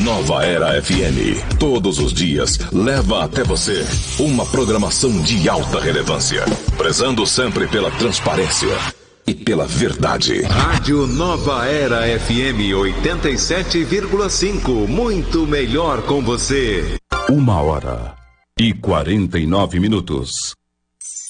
Nova Era FM, todos os dias, leva até você uma programação de alta relevância, prezando sempre pela transparência e pela verdade. Rádio Nova Era FM 87,5, muito melhor com você. 1h49.